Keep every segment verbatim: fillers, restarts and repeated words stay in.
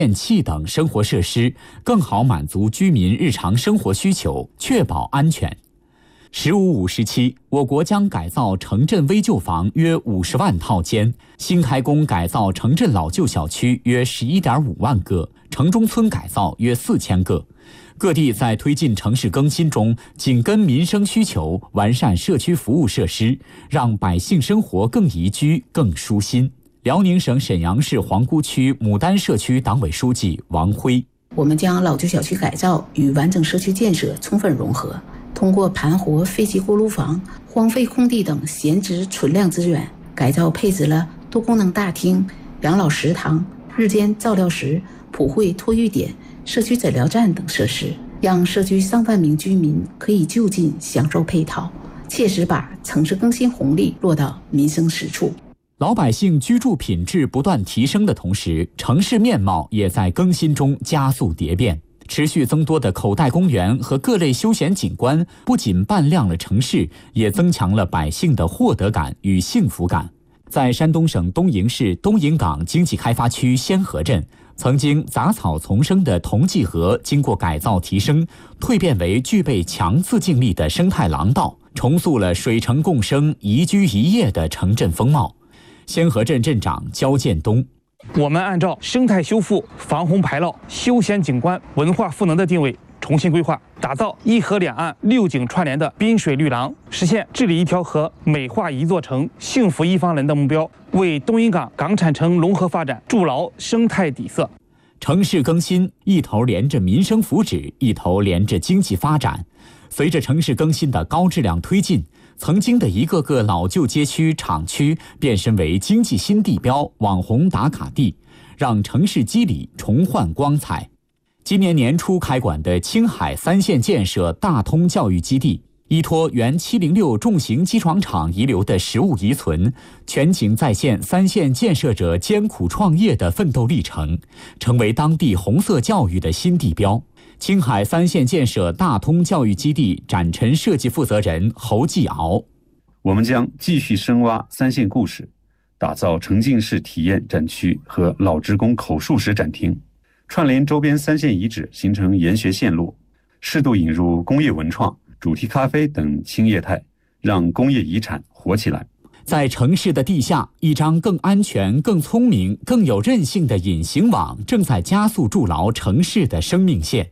电器等生活设施，更好满足居民日常生活需求，确保安全。十五五时期，我国将改造城镇危旧房约五十万套间，新开工改造城镇老旧小区约十一点五万个，城中村改造约四千个。各地在推进城市更新中，紧跟民生需求，完善社区服务设施，让百姓生活更宜居、更舒心。辽宁省沈阳市皇姑区牡丹社区党委书记王辉： 我们将老旧小区改造与完整社区建设充分融合，通过盘活废弃锅炉房、荒废空地等闲置存量资源，改造配置了多功能大厅、养老食堂、日间照料室、普惠托育点、社区诊疗站等设施，让社区上万名居民可以就近享受配套，切实把城市更新红利落到民生实处。 老百姓居住品质不断提升的同时，城市面貌也在更新中加速蝶变。持续增多的口袋公园和各类休闲景观，不仅扮亮了城市，也增强了百姓的获得感与幸福感。在山东省东营市东营岗经济开发区仙河镇，曾经杂草丛生的同济河，经过改造提升，蜕变为具备强自净力的生态廊道，重塑了水城共生、宜居宜业的城镇风貌。仙河镇镇长焦建东： 我们按照生态修复、防洪排涝、休闲景观、文化赋能的定位，重新规划，打造一河两岸六景串联的滨水绿廊，实现治理一条河、美化一座城、幸福一方人的目标，为东营岗港产城融合发展筑牢生态底色。 城市更新一头连着民生福祉，一头连着经济发展。随着城市更新的高质量推进，曾经的一个个老旧街区、厂区变身为经济新地标、网红打卡地，让城市肌理重焕光彩。今年年初开馆的青海三线建设大通教育基地，依托原七零六重型机床厂遗留的实物遗存，全景再现三线建设者艰苦创业的奋斗历程，成为当地红色教育的新地标。青海三线建设大通教育基地展陈设计负责人侯继敖： 我们将继续深挖三线故事，打造沉浸式体验展区和老职工口述史展厅，串联周边三线遗址，形成研学线路，适度引入工业文创、主题咖啡等轻业态，让工业遗产活起来。 在城市的地下，一张更安全、更聪明、更有韧性的隐形网正在加速筑牢城市的生命线。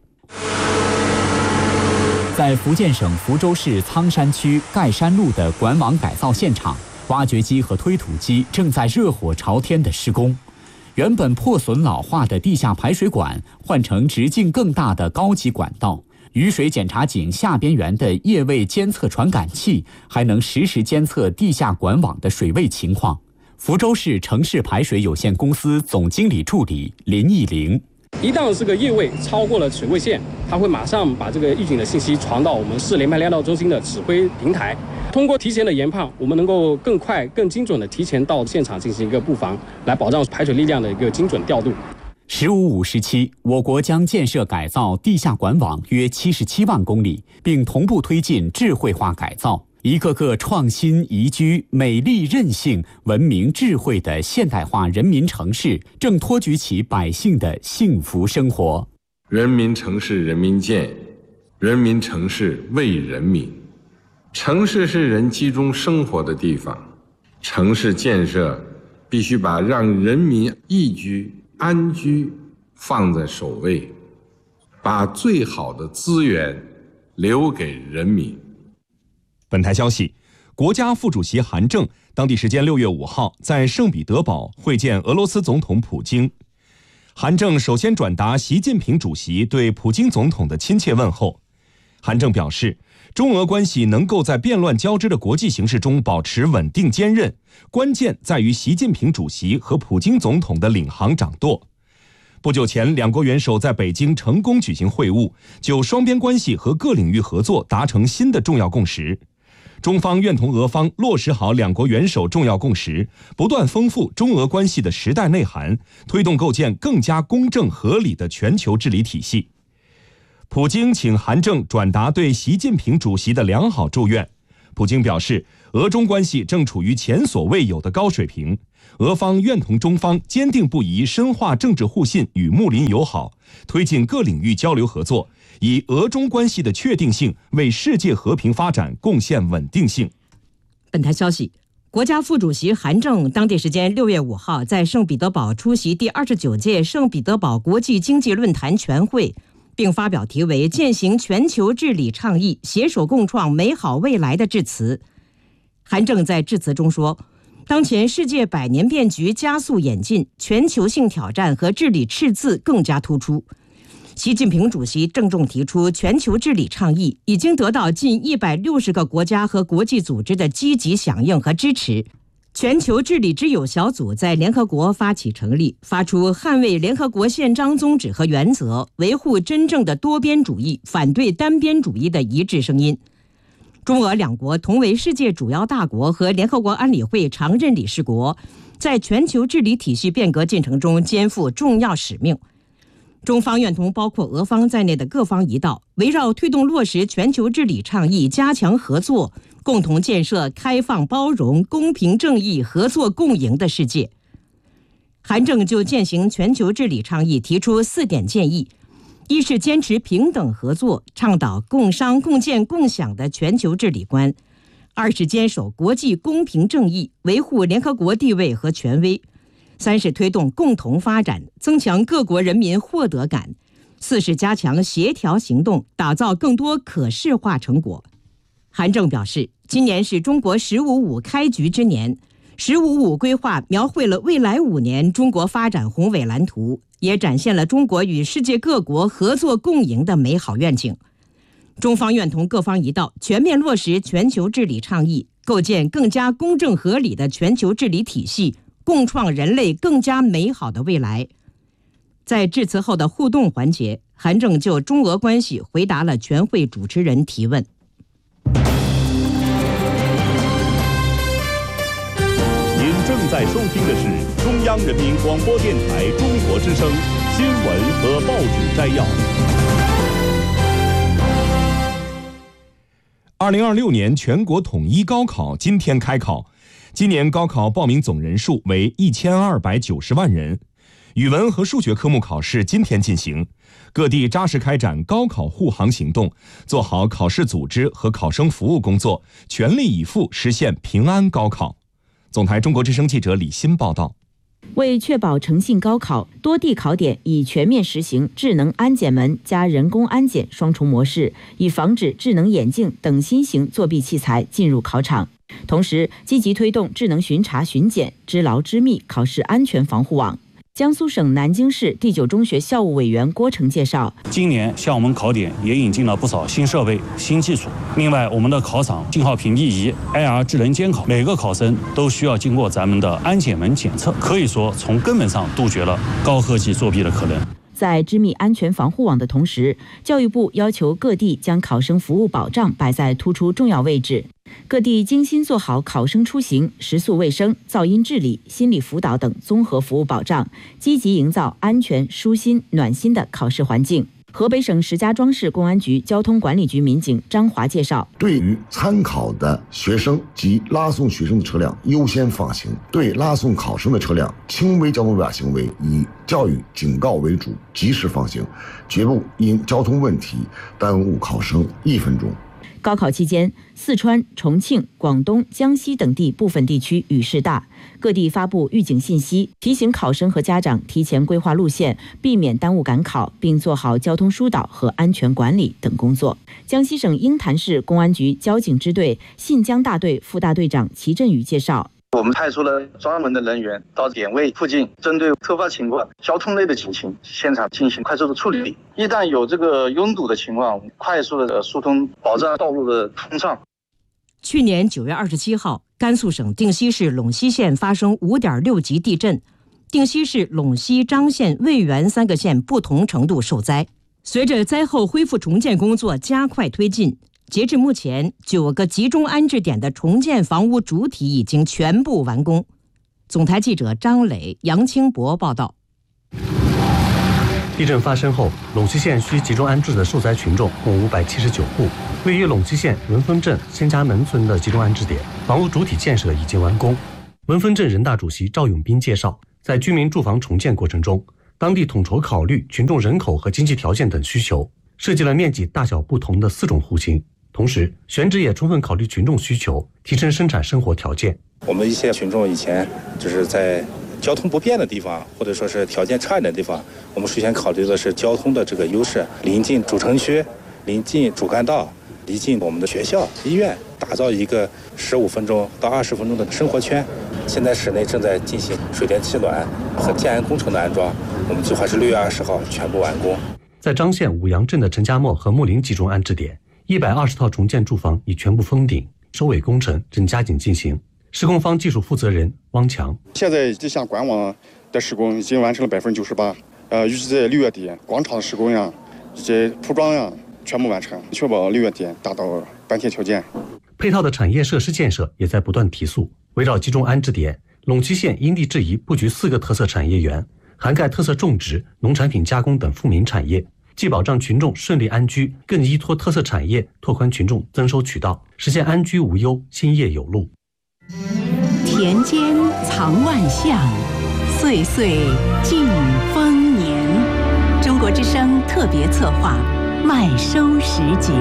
在福建省福州市苍山区盖山路的管网改造现场，挖掘机和推土机正在热火朝天的施工。原本破损老化的地下排水管换成直径更大的高级管道，雨水检查井下边缘的液位监测传感器还能实时监测地下管网的水位情况。福州市城市排水有限公司总经理助理林义玲： 一旦这个液位超过了水位线，它会马上把这个预警的信息传到我们市联排量道中心的指挥平台。通过提前的研判，我们能够更快、更精准的提前到现场进行一个布防，来保障排水力量的一个精准调度。 十五五时期，我国将建设改造地下管网约七十七万公里，并同步推进智慧化改造。一个个创新、宜居、美丽、韧性、文明、智慧的现代化人民城市，正托举起百姓的幸福生活。 人民城市人民建，人民城市为人民。城市是人集中生活的地方，城市建设必须把让人民宜居、安居放在首位，把最好的资源留给人民。 本台消息，国家副主席韩正当地时间六月五号在圣彼得堡会见俄罗斯总统普京。韩正首先转达习近平主席对普京总统的亲切问候。韩正表示，中俄关系能够在变乱交织的国际形势中保持稳定坚韧，关键在于习近平主席和普京总统的领航掌舵。不久前，两国元首在北京成功举行会晤，就双边关系和各领域合作达成新的重要共识。中方愿同俄方落实好两国元首重要共识，不断丰富中俄关系的时代内涵，推动构建更加公正合理的全球治理体系。普京请韩正转达对习近平主席的良好祝愿。普京表示，俄中关系正处于前所未有的高水平， 俄方愿同中方坚定不移深化政治互信与睦邻友好，推进各领域交流合作，以俄中关系的确定性为世界和平发展贡献稳定性。 本台消息，国家副主席韩正当地时间六月五号在圣彼得堡出席第二十九届圣彼得堡国际经济论坛全会，并发表题为“践行全球治理倡议，携手共创美好未来”的致辞。韩正在致辞中说，当前世界百年变局加速演进，全球性挑战和治理赤字更加突出。习近平主席郑重提出，全球治理倡议已经得到近一百六十个国家和国际组织的积极响应和支持。全球治理之友小组在联合国发起成立，发出捍卫联合国宪章宗旨和原则，维护真正的多边主义，反对单边主义的一致声音。中俄两国同为世界主要大国和联合国安理会常任理事国，在全球治理体系变革进程中肩负重要使命。中方愿同包括俄方在内的各方一道，围绕推动落实全球治理倡议加强合作，共同建设开放包容、公平正义、合作共赢的世界。韩正就践行全球治理倡议提出四点建议：一是坚持平等合作，倡导共商共建共享的全球治理观；二是坚守国际公平正义，维护联合国地位和权威；三是推动共同发展，增强各国人民获得感；四是加强协调行动，打造更多可视化成果。韩正表示，今年是中国“十五五”开局之年，“十五五”规划描绘了未来五年中国发展宏伟蓝图，也展现了中国与世界各国合作共赢的美好愿景。中方愿同各方一道，全面落实全球治理倡议，构建更加公正合理的全球治理体系，共创人类更加美好的未来。在致辞后的互动环节，韩正就中俄关系回答了全会主持人提问。 您正在收听的是中央人民广播电台中国之声新闻和报纸摘要。 二零二六年全国统一高考今天开考，今年高考报名总人数为一千二百九十万人。语文和数学科目考试今天进行，各地扎实开展高考护航行动，做好考试组织和考生服务工作，全力以赴实现平安高考。总台中国之声记者李欣报道。 为确保诚信高考，多地考点已全面实行智能安检门加人工安检双重模式，以防止智能眼镜等新型作弊器材进入考场。同时，积极推动智能巡查巡检，织牢织密考试安全防护网。江苏省南京市第九中学校务委员郭成介绍， 今年向我们考点也引进了不少新设备、新技术。另外，我们的考场信号屏蔽仪、I R 智能监考，每个考生都需要经过咱们的安检门检测，可以说从根本上杜绝了高科技作弊的可能。 在织密安全防护网的同时，教育部要求各地将考生服务保障摆在突出重要位置。各地精心做好考生出行、食宿卫生、噪音治理、心理辅导等综合服务保障，积极营造安全、舒心、暖心的考试环境。河北省石家庄市公安局交通管理局民警张华介绍， 对于参考的学生及拉送学生的车辆优先放行，对拉送考生的车辆轻微交通违法行为以教育警告为主，及时放行，绝不因交通问题耽误考生一分钟。 高考期间，四川、重庆、广东、江西等地部分地区雨势大，各地发布预警信息，提醒考生和家长提前规划路线，避免耽误赶考，并做好交通疏导和安全管理等工作。江西省鹰潭市公安局交警支队信江大队副大队长齐振宇介绍， 我们派出了专门的人员到点位附近，针对突发情况、交通类的警情，现场进行快速的处理。一旦有这个拥堵的情况，快速的疏通，保障道路的通畅。 去年九月二十七号，甘肃省定西市陇西县发生五点六级地震，定西市、陇西、张县、渭源三个县不同程度受灾。随着灾后恢复重建工作加快推进，截至目前，九个集中安置点的重建房屋主体已经全部完工。总台记者张磊、杨清博报道。 地震发生后，陇西县需集中安置的受灾群众共五百七十九户。位于陇西县仁丰镇仙家门村的集中安置点，房屋主体建设已经完工。 文峰镇人大主席赵永斌介绍，在居民住房重建过程中，当地统筹考虑群众人口和经济条件等需求，设计了面积大小不同的四种户型。同时，选址也充分考虑群众需求，提升生产生活条件。 我们一些群众以前就是在交通不便的地方，或者说是条件差一点的地方，我们首先考虑的是交通的这个优势，临近主城区，临近主干道，临近我们的学校、医院，打造一个十五分钟到二十分钟的生活圈。现在市内正在进行水电气暖和建安工程的安装，我们计划是六月二十号全部完工。 在张县五杨镇的陈家磨和木林集中安置点，一百二十套重建住房已全部封顶，收尾工程正加紧进行。施工方技术负责人汪强， 现在这项管网的施工已经完成了百分之九十八，呃，预计在六月底广场的施工呀以及铺装呀全部完成，确保六月底达到搬贴条件。 配套的产业设施建设也在不断提速，围绕集中安置点，陇西县因地制宜布局四个特色产业园，涵盖特色种植、农产品加工等富民产业，既保障群众顺利安居，更依托特色产业拓宽群众增收渠道，实现安居无忧、兴业有路。 田间藏万象，岁岁尽丰年。中国之声特别策划麦收时节。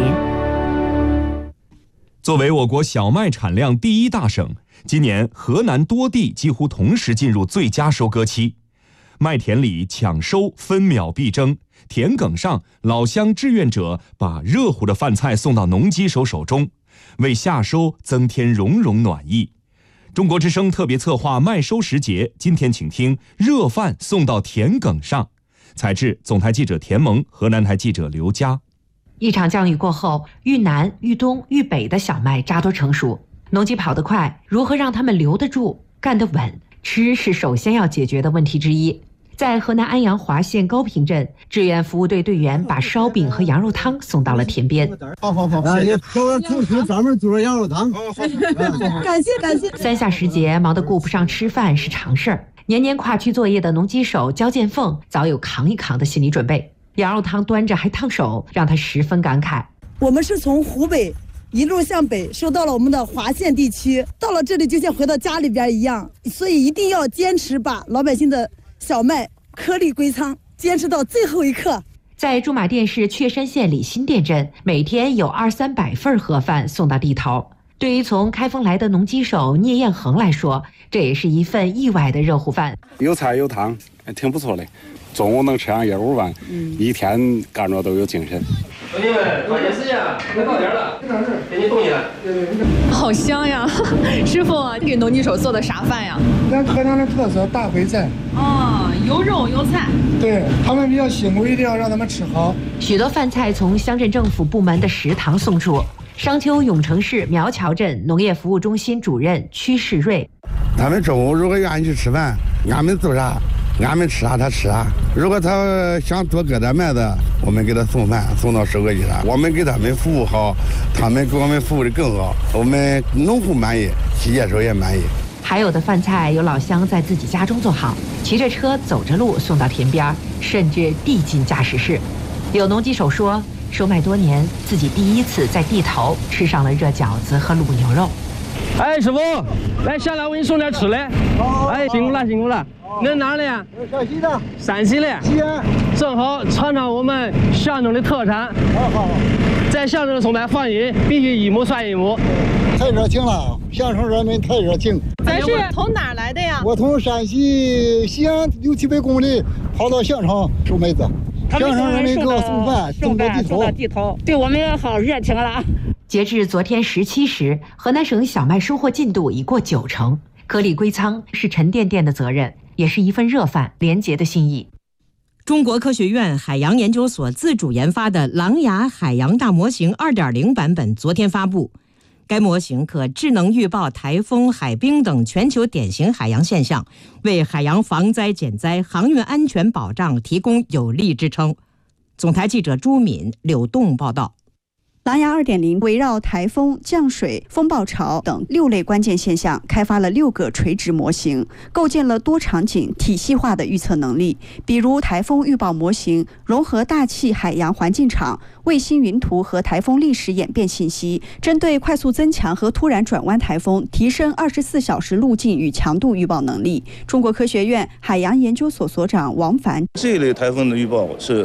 作为我国小麦产量第一大省，今年河南多地几乎同时进入最佳收割期，麦田里抢收分秒必争，田埂上老乡志愿者把热乎的饭菜送到农机手手中，为夏收增添融融暖意。中国之声特别策划麦收时节，今天请听热饭送到田埂上。采制总台记者田萌，河南台记者刘佳。 一场降雨过后，豫南、豫东、豫北的小麦扎堆成熟，农机跑得快，如何让他们留得住、干得稳？吃是首先要解决的问题之一。在河南安阳华县高坪镇，志愿服务队队员把烧饼和羊肉汤送到了田边。 好好好，谢谢。都是同学专门做羊肉汤。 感谢感谢。三下时节，忙得顾不上吃饭是常事儿。年年跨区作业的农机手焦建凤早有扛一扛的心理准备。羊肉汤端着还烫手，让他十分感慨。 我们是从湖北一路向北收到了我们的华县地区，到了这里就像回到家里边一样，所以一定要坚持把老百姓的小麦颗粒归仓，坚持到最后一刻。 在驻马店市确山县里新店镇，每天有二三百份盒饭送到地头。对于从开封来的农机手聂彦恒来说，这也是一份意外的热乎饭， 有菜有汤，挺不错的。中午能吃上一碗饭，嗯、一天干着都有精神。 兄弟们，抓紧时间，快到点了，给你动起来。 好香呀！师傅，给农机手做的啥饭呀？ 咱河南的特色大烩菜。 哦，有肉有菜。 对他们比较辛苦，一定要让他们吃好。 许多饭菜从乡镇政府部门的食堂送出。商丘永城市苗桥镇农业服务中心主任屈世瑞， 他们中午如果愿意去吃饭，俺们做啥，俺们吃啥他吃啥。如果他想多割点麦子，我们给他送饭送到收割机上，我们给他们服务好，他们给我们服务的更好，我们农户满意，企业手也满意。 还有的饭菜有老乡在自己家中做好，骑着车走着路送到田边，甚至递进驾驶室。有农机手说，收麦多年，自己第一次在地头吃上了热饺子和卤牛肉。 哎，师傅，来下来我给你送点吃的。哎，辛苦了辛苦了。你哪里啊？ 陕西的。 陕西的。 西安。 正好尝尝我们象征的特产。 好好好。 在象征送来放饮，必须一亩算一亩。 太热情了，象征人民太热情。 咱是从哪儿来的呀？ 我从陕西西安六七百公里跑到象城收麦子。象征人民给我送饭，送到地头， 送到地头，对我们好热情了。 截至昨天十七时，河南省小麦收获进度已过九成，颗粒归仓是沉甸甸的责任，也是一份热饭廉洁的心意。 中国科学院海洋研究所自主研发的狼牙海洋大模型 二点零 版本昨天发布。该模型可智能预报台风、海冰等全球典型海洋现象，为海洋防灾减灾、航运安全保障提供有力支撑。总台记者朱敏、柳栋报道。 狼牙 二点零 围绕台风、降水、风暴潮等六类关键现象，开发了六个垂直模型，构建了多场景体系化的预测能力。比如台风预报模型融合大气海洋环境场、卫星云图和台风历史演变信息，针对快速增强和突然转弯台风，提升二十四小时路径与强度预报能力。中国科学院海洋研究所所长王凡： 这一类台风的预报是